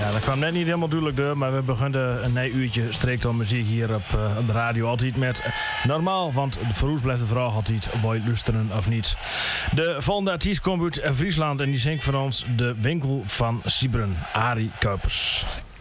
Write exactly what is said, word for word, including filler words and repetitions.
Ja, dat kwam net niet helemaal duidelijk door, maar we begonnen een nee uurtje streektal muziek hier op, uh, op de radio. Altijd met uh, normaal, want voor ons blijft de vraag altijd, wil je luisteren of niet. De volgende artiest komt uit Friesland en die zingt voor ons De Winkel van Siebren, Arie Kuipers.